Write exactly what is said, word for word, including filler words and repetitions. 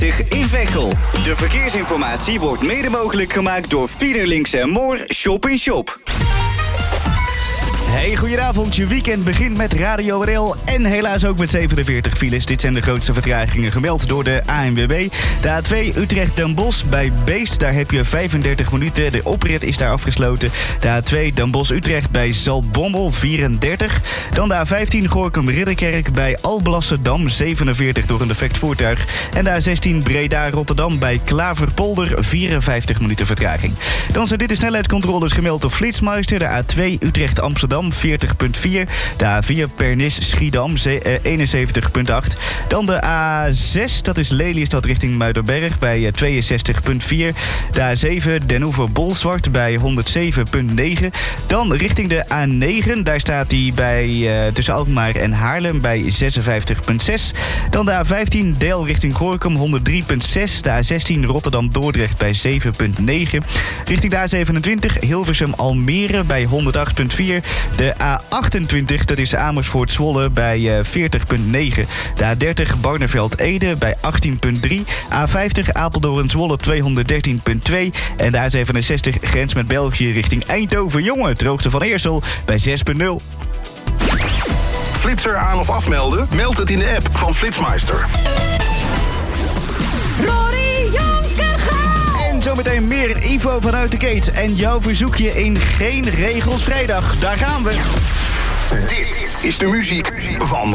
in Veghel. De verkeersinformatie wordt mede mogelijk gemaakt door Fiederlinks en Moor Shop in Shop. Hey, goedenavond. Je weekend begint met Radio R L en helaas ook met zevenenveertig files. Dit zijn de grootste vertragingen gemeld door de A N W B. De A twee Utrecht-Den Bosch bij Beest, daar heb je vijfendertig minuten. De oprit is daar afgesloten. De A twee Den Bosch-Utrecht bij Zaltbommel, vierendertig. Dan de A vijftien Gorinchem-Ridderkerk bij Alblasserdam, zevenenveertig door een defect voertuig. En de A zestien Breda-Rotterdam bij Klaverpolder, vierenvijftig minuten vertraging. Dan zijn dit de snelheidscontroles gemeld door Flitsmeister. De A twee Utrecht-Amsterdam, veertig komma vier. De A vier Pernis-Schiedam, eenenzeventig komma acht. Dan de A zes, dat is Lelystad richting Muiderberg bij tweeënzestig komma vier. De A zeven Den Oever-Bolsward bij honderdzeven komma negen. Dan richting de A negen, daar staat hij bij uh, tussen Alkmaar en Haarlem bij zesenvijftig komma zes. Dan de A vijftien Deel richting Gorinchem, honderdrie komma zes. De A zestien Rotterdam-Dordrecht bij zeven komma negen. Richting de A zevenentwintig Hilversum-Almere bij honderdacht komma vier. De A achtentwintig, dat is Amersfoort-Zwolle bij veertig komma negen. De A dertig Barneveld-Ede bij achttien komma drie. A vijftig Apeldoorn-Zwolle tweehonderddertien komma twee. En de A zevenenzestig grens met België richting Eindhoven-Jonge, droogte van Eersel bij zes komma nul. Flitser aan of afmelden? Meld het in de app van Flitsmeister. Zometeen meer Ivo vanuit de Kate en jouw verzoekje in Geen Regels Vrijdag. Daar gaan we. Dit is de muziek van